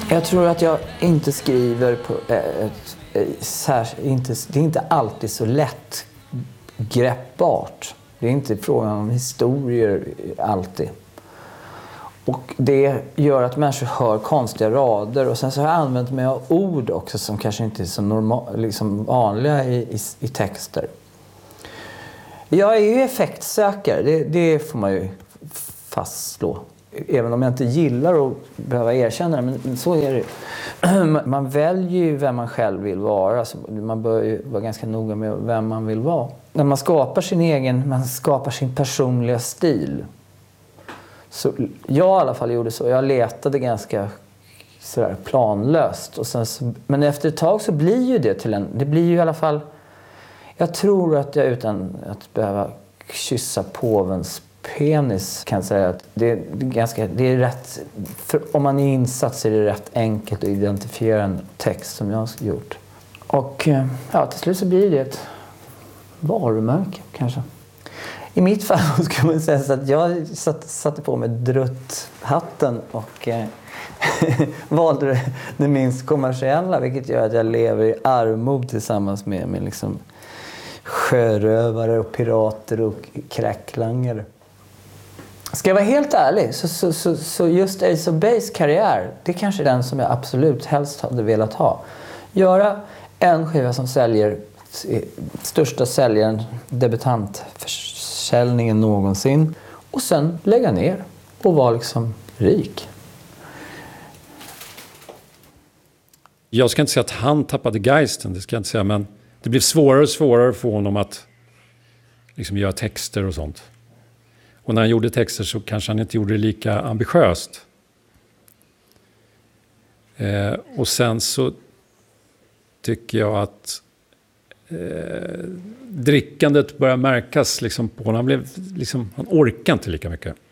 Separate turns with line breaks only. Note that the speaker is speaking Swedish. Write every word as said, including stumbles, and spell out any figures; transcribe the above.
Jag tror att jag inte skriver på ett, ett, inte, det är inte alltid så lätt greppbart. Det är inte frågan om historier alltid. Och det gör att människor hör konstiga rader. Och sen så har jag använt mig av ord också som kanske inte är så normal, liksom vanliga i, i, i texter. Jag är ju effektsökare, det, det får man ju fastslå. Även om jag inte gillar att behöva erkänna det, men så är det. Man väljer ju vem man själv vill vara. Så man bör ju vara ganska noga med vem man vill vara. När man skapar sin egen, man skapar sin personliga stil. Så jag i alla fall gjorde så. Jag letade ganska sådär planlöst. Och sen så, men efter ett tag så blir ju det till en... Det blir ju i alla fall... Jag tror att jag utan att behöva kyssa påvens penis kan säga att det är ganska... Det är rätt... För om man är insatt så är det rätt enkelt att identifiera en text som jag har gjort. Och ja, till slut så blir det ett varumärke kanske. I mitt fall skulle man säga så att jag satt, satte på mig drutthatten och eh, valde det, det minst kommersiella, vilket gör att jag lever i armod tillsammans med, med liksom sjörövare och pirater och kräklangare. Ska jag vara helt ärlig så, så, så, så just Ace of Base karriär, det är kanske den som jag absolut helst hade velat ha. Göra en skiva som säljer, största säljaren, debutantförsäljningen någonsin, och sen lägga ner och vara liksom rik.
Jag ska inte säga att han tappade geisten, det ska jag inte säga, men det blev svårare och svårare för honom att liksom göra texter och sånt. Och när han gjorde texter så kanske han inte gjorde det lika ambitiöst. Eh, och sen så tycker jag att eh, drickandet börjar märkas liksom på honom. Han blev liksom, han orkar inte lika mycket.